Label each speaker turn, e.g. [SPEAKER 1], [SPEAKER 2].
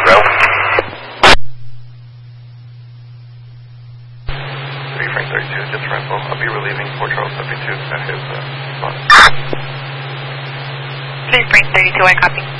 [SPEAKER 1] Go. 3 Frank 32, just Renfro. I'll be relieving Port Charles 72 at his spot.
[SPEAKER 2] 3 Frank 32, I copy.